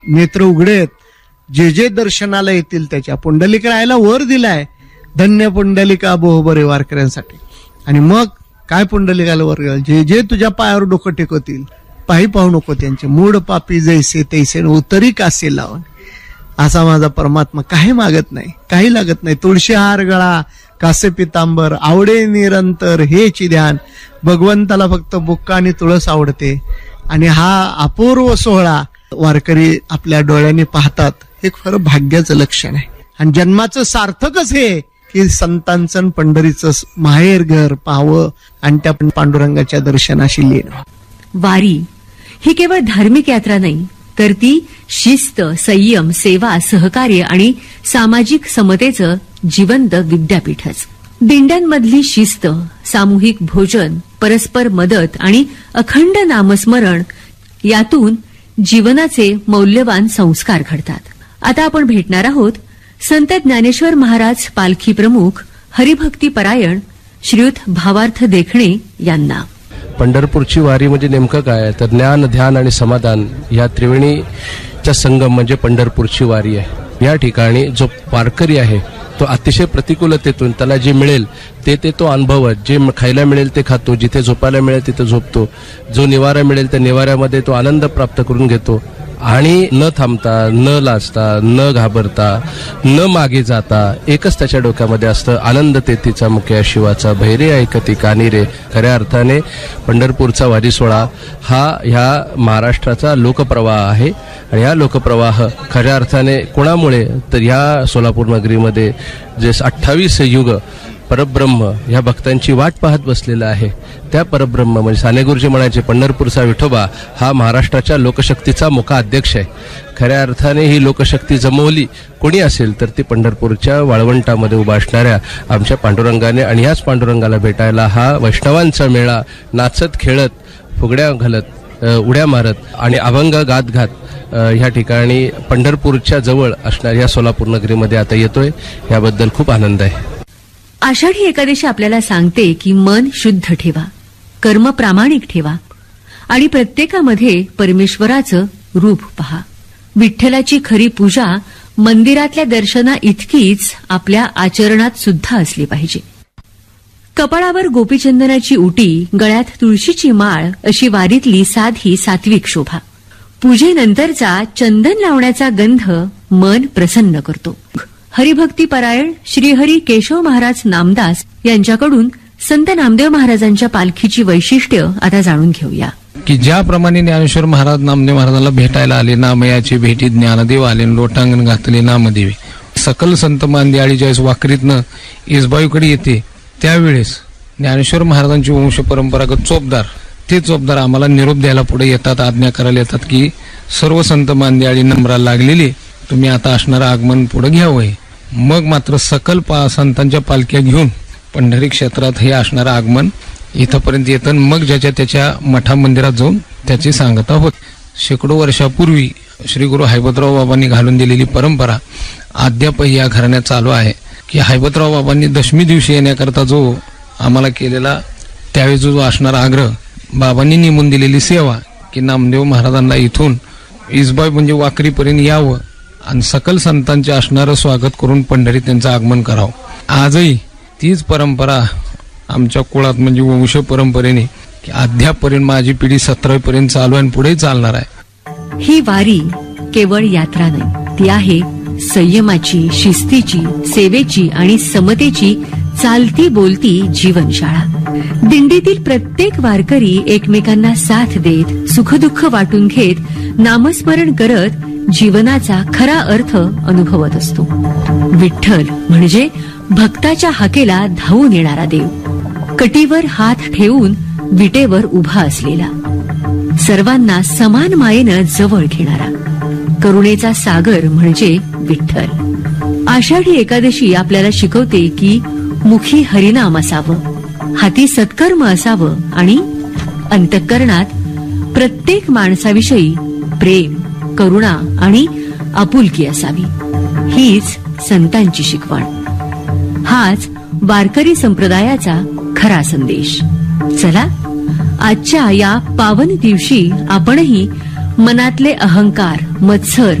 नेत्र उघडेत, जे दर्शनाला येतील त्याच्या. पुंडलिक राहायला वर दिलाय, धन्य पुंडलिका बोहबरे वारकऱ्यांसाठी. आणि मग काय पुंडलिकाला वर गेला, जे तुझ्या पायावर डोकं टेकवतील, पायी पाहू नको त्यांचे, मूड पापी जैसे तैसे उतरी कासे लावून. असा माझा परमात्मा काही मागत नाही, काही लागत नाही. तुळशी हार गळा, कासे पितांबर, आवडे निरंतर हेची ध्यान. भगवंताला फक्त बुक्का आणि तुळस आवडते. आणि हा अपूर्व सोहळा वारकरी आपल्या डोळ्यांनी पाहतात, हे खरं भाग्याचं लक्षण आहे. आणि जन्माचं सार्थकच हे की संतांचं पंढरीचं माहेर घर पाहावं आणि त्या पांडुरंगाच्या दर्शनाशी लेणं. वारी ही केवळ धार्मिक यात्रा नाही, तर ती शिस्त, संयम, सेवा, सहकार्य आणि सामाजिक समतेचं जिवंत विद्यापीठच. दिंड्यांमधली शिस्त, सामूहिक भोजन, परस्पर मदत आणि अखंड नामस्मरण यातून जीवनाचे मौल्यवान संस्कार घडतात. आता आपण भेटणार आहोत संत ज्ञानेश्वर महाराज पालखी प्रमुख, हरिभक्ती परायण श्रीयुत भावार्थ देखणे यांना. पंढरपूरची वारी म्हणजे नेमकं काय, तर ज्ञान, ध्यान आणि समाधान या त्रिवेणीचा संगम म्हणजे पंढरपूरची वारी आहे. या ठिकाणी जो वारकरी आहे तो अतिशय प्रतिकूलतेतून त्याला जे मिळेल ते तो अनुभवत, जे खायला मिळेल ते खातो, जिथे झोपायला मिळेल तिथे झोपतो, जो निवारा मिळेल त्या निवाऱ्यामध्ये तो आनंद प्राप्त करून घेतो. आणि न थांबता, न लाजता, न घाबरता, न मागे जाता एकच त्याच्या डोक्यामध्ये असतं, आनंद तेथीचा मुख्या शिवाचा, भैरे ऐकती कानी रे. खऱ्या अर्थाने पंढरपूरचा वारी सोहळा हा ह्या महाराष्ट्राचा लोकप्रवाह आहे. आणि हा लोकप्रवाह खऱ्या अर्थाने कोणामुळे, तर ह्या सोलापूर नगरीमध्ये जे 28 युग परब्रह्म ह्या भक्तांची वाट पाहत बसलेला आहे, त्या परब्रह्म म्हणजे साने गुरुजी म्हणायचे पंढरपूरचा विठोबा हा महाराष्ट्राच्या लोकशक्तीचा मोका अध्यक्ष आहे. खऱ्या अर्थाने ही लोकशक्ती जमवली कोणी असेल तर ती पंढरपूरच्या वाळवंटामध्ये उभा असणाऱ्या आमच्या पांडुरंगाने. आणि ह्याच पांडुरंगाला भेटायला हा वैष्णवांचा मेळा नाचत खेळत, फुगड्या घालत, उड्या मारत आणि अभंग गात घात ह्या ठिकाणी पंढरपूरच्या जवळ असणाऱ्या सोलापूर नगरीमध्ये आता येतोय. याबद्दल खूप आनंद आहे. आषाढी एकादशी आपल्याला सांगते की मन शुद्ध ठेवा, कर्म प्रामाणिक ठेवा आणि प्रत्येकामध्ये परमेश्वराचं रूप पहा. विठ्ठलाची खरी पूजा मंदिरातल्या दर्शना इतकीच आपल्या आचरणात सुद्धा असली पाहिजे. कपाळावर गोपीचंदनाची उटी, गळ्यात तुळशीची माळ अशी वारीतली साधी सात्विक शोभा. पूजेनंतरचा चंदन लावण्याचा गंध मन प्रसन्न करतो. हरिभक्ती परायण श्रीहरी केशव महाराज नामदास यांच्याकडून संत नामदेव महाराजांच्या पालखीची वैशिष्ट्य आता जाणून घेऊया. की ज्याप्रमाणे ज्ञानेश्वर महाराज नामदेव महाराजांना भेटायला आले, नामयाची भेटी ज्ञानदेव आले, लोटांगण घातले नामदेवे. सकल संत मांदियाळी ज्यावेळेस वाकरीतनं इसबाईकडे येते त्यावेळेस ज्ञानेश्वर महाराजांची वंश परंपरागत चोपदार, ते चोपदार आम्हाला निरोप द्यायला पुढे येतात, आज्ञा करायला येतात की सर्व संत मांदियाळी नंबराला लागलेली, तुम्ही आता असणारं आगमन पुढे घ्यावं. मग मात्र सकल संतांच्या पालख्या घेऊन पंढरी क्षेत्रात हे असणारं आगमन इथंपर्यंत येतं. मग ज्याच्या त्याच्या मठा मंदिरात जाऊन त्याची सांगता होत. शेकडो वर्षापूर्वी श्री गुरु हैबतराव बाबांनी घालून दिलेली परंपरा अद्यापही या घराण्यात चालू आहे की हैबतराव बाबांनी दशमी दिवशी येण्याकरता जो आम्हाला केलेला त्यावेळी जो असणारा आग्रह, बाबांनी नेमून दिलेली सेवा की नामदेव महाराजांना इथून इसबाई म्हणजे वाकरीपर्यंत यावं आणि सकल संतांचे असणारं स्वागत करून पंढरीत त्यांचं आगमन करावं. आजही तीच परंपरा आमच्या कुळात म्हणजे वंश परंपरेने अद्यापर्यंत माझी पिढी 17वी पर्यंत चालू आहे आणि पुढे चालणार आहे. ही वारी केवळ यात्रा नाही, ती आहे संयमाची, शिस्तीची, सेवेची आणि समतेची चालती बोलती जीवनशाळा. दिंडीतील प्रत्येक वारकरी एकमेकांना साथ देत, सुखदुःख वाटून घेत, नामस्मरण करत जीवनाचा खरा अर्थ अनुभवत असतो. विठ्ठल म्हणजे भक्ताच्या हाकेला धावून येणारा देव, कटीवर हात ठेवून विटेवर उभा असलेला, सर्वांना समान मायेनं जवळ घेणारा, करुणेचा सागर म्हणजे विठ्ठल. आषाढी एकादशी आपल्याला शिकवते की मुखी हरिनाम असावं, हाती सत्कर्म असावं आणि अंतःकरणात प्रत्येक माणसाविषयी प्रेम, करुणा आणि आपुलकी असावी. हीच संतांची शिकवण, हाच वारकरी संप्रदायाचा खरा संदेश. चला आजच्या या पावन दिवशी आपणही मनातले अहंकार, मत्सर